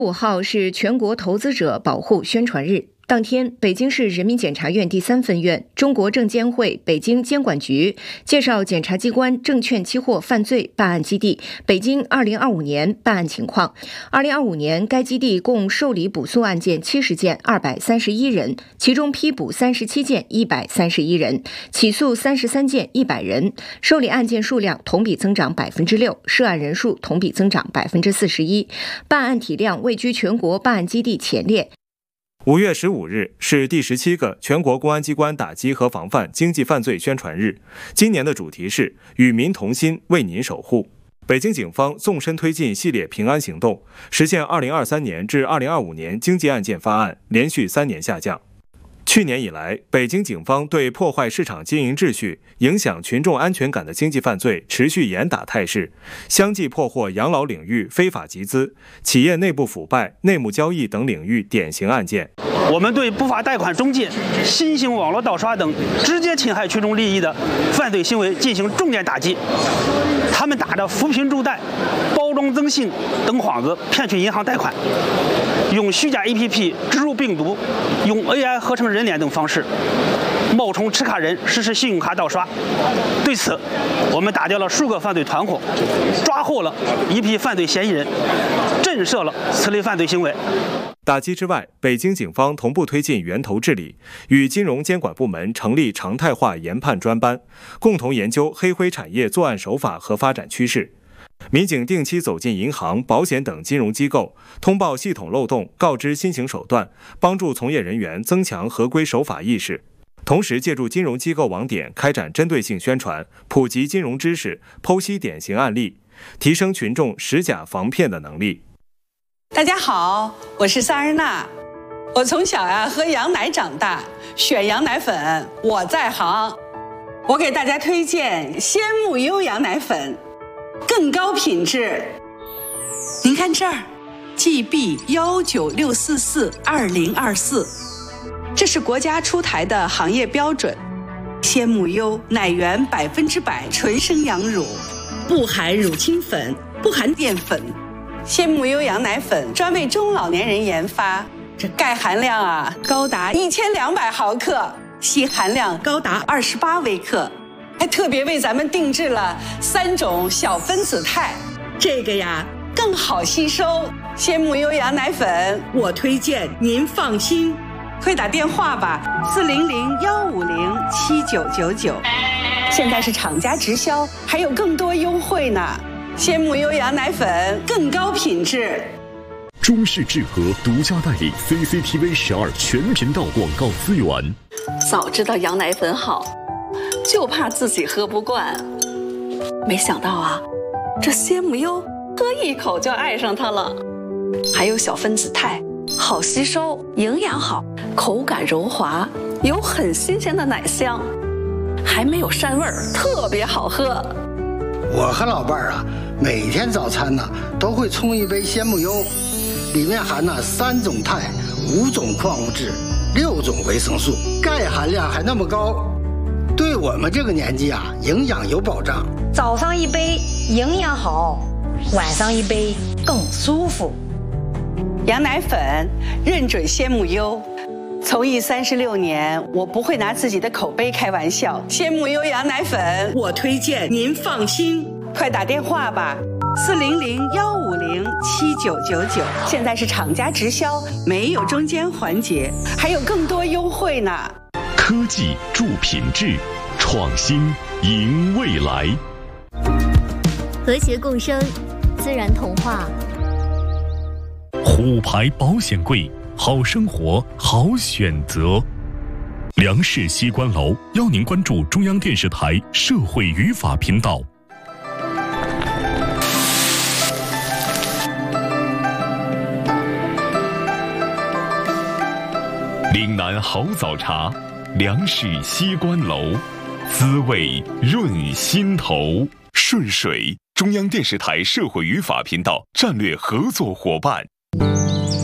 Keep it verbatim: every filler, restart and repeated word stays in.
五号是全国投资者保护宣传日。当天，北京市人民检察院第三分院、中国证监会北京监管局介绍检察机关证券期货犯罪办案基地北京二零二五年办案情况。二零二五年，该基地共受理补诉案件七十件，二百三十一人，其中批捕三十七件，一百三十一人，起诉三十三件，一百人，受理案件数量同比增长百分之六，涉案人数同比增长百分之四十一，办案体量位居全国办案基地前列。 五月十五日是第十七个全国公安机关打击和防范经济犯罪宣传日，今年的主题是与民同心，为您守护。北京警方纵深推进系列平安行动，实现二零二三年至二零二五年经济案件发案连续三年下降。去年以来，北京警方对破坏市场经营秩序、影响群众安全感的经济犯罪持续严打态势，相继破获养老领域非法集资、企业内部腐败、内幕交易等领域典型案件。 我们对不法贷款中介、新型网络盗刷等直接侵害群众利益的犯罪行为进行重点打击。他们打着扶贫助贷、包装增信等幌子骗取银行贷款，用虚假 A P P 植入病毒，用 A I 合成人脸等方式冒充持卡人实施信用卡盗刷。对此，我们打掉了数个犯罪团伙，抓获了一批犯罪嫌疑人，震慑了此类犯罪行为。 打击之外，北京警方同步推进源头治理，与金融监管部门成立常态化研判专班，共同研究黑灰产业作案手法和发展趋势。民警定期走进银行、保险等金融机构，通报系统漏洞，告知新型手段，帮助从业人员增强合规守法意识。同时，借助金融机构网点开展针对性宣传，普及金融知识，剖析典型案例，提升群众识假防骗的能力。 大家好，我是萨日娜。我从小呀喝羊奶长大，选羊奶粉我在行。我给大家推荐鲜木优羊奶粉，更高品质。您看这儿 ，G B 一九六四四二零二四，这是国家出台的行业标准。鲜木优奶源百分之百纯生羊乳，不含乳清粉，不含淀粉。鲜木优羊奶粉专为中老年人研发，这钙含量啊高达一千两百毫克，硒含量高达二十八微克，还特别为咱们定制了三种小分子肽，这个呀更好吸收。鲜木优羊奶粉，我推荐您放心，快打电话吧，四零零幺五零七九九九，现在是厂家直销，还有更多优惠呢。鲜木优羊奶粉更高品质。 中视智和独家代理 C C T V 十二全频道广告资源。 早知道羊奶粉好，就怕自己喝不惯。没想到啊，这鲜木优喝一口就爱上它了。还有小分子肽，好吸收，营养好，口感柔滑，有很新鲜的奶香，还没有膻味儿，特别好喝。 我和老伴儿啊，每天早餐呢都会冲一杯鲜木优，里面含了三种肽、五种矿物质、六种维生素，钙含量还那么高，对我们这个年纪啊，营养有保障。 早上一杯营养好，晚上一杯更舒服。 羊奶粉认准鲜木优。从艺三十六年，我不会拿自己的口碑开玩笑。鲜木优羊奶粉，我推荐您放心，快打电话吧，四零零幺五零七九九九。现在是厂家直销，没有中间环节，还有更多优惠呢。 科技助品质，创新赢未来， 和谐共生，自然童话。 虎牌保险柜。好生活，好选择。梁氏西关楼邀您关注中央电视台社会语法频道。岭南好早茶，梁氏西关楼，滋味润心头。顺水，中央电视台社会语法频道战略合作伙伴。